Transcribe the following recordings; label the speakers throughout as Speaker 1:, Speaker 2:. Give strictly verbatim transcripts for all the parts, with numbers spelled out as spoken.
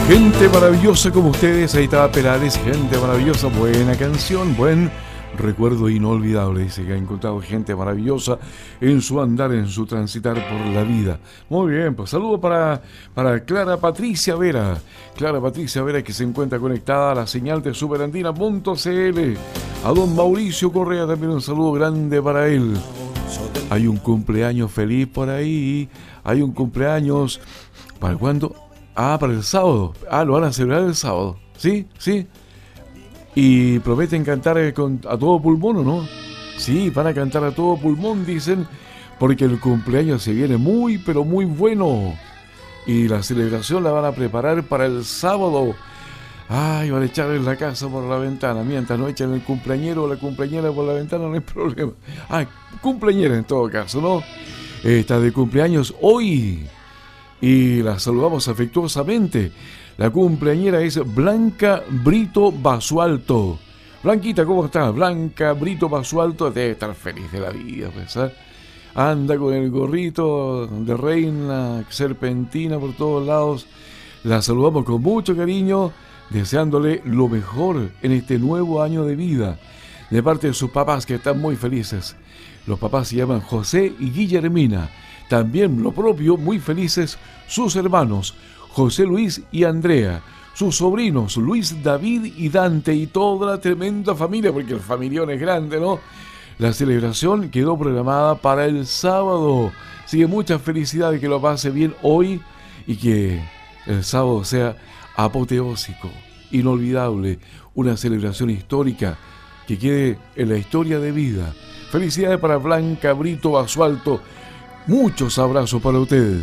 Speaker 1: Gente maravillosa como ustedes, ahí estaba Perales, gente maravillosa, buena canción, buen recuerdo inolvidable. Dice que ha encontrado gente maravillosa en su andar, en su transitar por la vida. Muy bien, pues saludo para, para Clara Patricia Vera. Clara Patricia Vera, que se encuentra conectada a la señal de superandina punto c l. A don Mauricio Correa también un saludo grande para él. Hay un cumpleaños feliz por ahí. Hay un cumpleaños. ¿Para cuándo? Ah, para el sábado. Ah, lo van a celebrar el sábado. ¿Sí? ¿Sí? Y prometen cantar con, a todo pulmón, ¿o no? Sí, van a cantar a todo pulmón, dicen, porque el cumpleaños se viene muy, pero muy bueno. Y la celebración la van a preparar para el sábado. Ay, van a echar en la casa por la ventana. Mientras no echan el cumpleañero o la cumpleañera por la ventana, no hay problema. Ah, cumpleañera en todo caso, ¿no? Está de cumpleaños hoy. Y la saludamos afectuosamente. La cumpleañera es Blanca Brito Basualto. Blanquita, ¿cómo estás? Blanca Brito Basualto debe estar feliz de la vida, pues, ¿eh? Anda con el gorrito de reina serpentina por todos lados. La saludamos con mucho cariño, deseándole lo mejor en este nuevo año de vida, de parte de sus papás, que están muy felices. Los papás se llaman José y Guillermina. También lo propio, muy felices, sus hermanos, José Luis y Andrea, sus sobrinos, Luis, David y Dante, y toda la tremenda familia, porque el familión es grande, ¿no? La celebración quedó programada para el sábado. Así que muchas felicidades, que lo pase bien hoy y que el sábado sea apoteósico, inolvidable, una celebración histórica que quede en la historia de vida. Felicidades para Blanca Brito Basualto. Muchos abrazos para ustedes.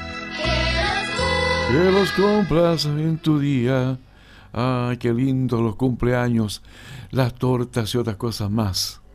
Speaker 1: Que los cumplas en tu día. Ay, qué lindos los cumpleaños, las tortas y otras cosas más.